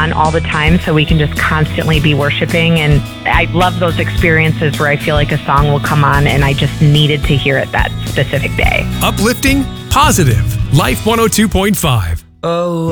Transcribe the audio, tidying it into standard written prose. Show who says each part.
Speaker 1: on all the time so we can just constantly be worshiping. And I love those experiences where I feel like a song will come on and I just needed to hear it that specific day.
Speaker 2: Uplifting, positive. Life 102.5.
Speaker 3: Oh,